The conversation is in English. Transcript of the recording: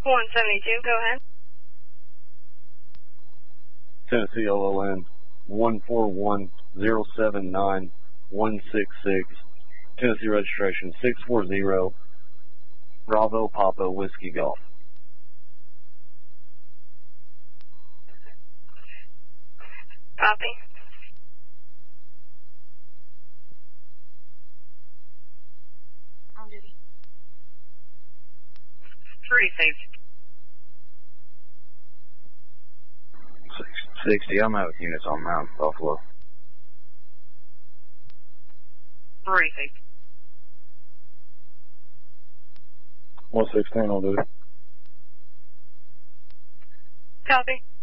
172, go ahead. Tennessee OLN 141079166. Tennessee registration 640 Bravo Papa Whiskey Golf. Copy. On duty. 360. 60. I'm out with units on Mount Buffalo. 360. 116 on duty. Copy.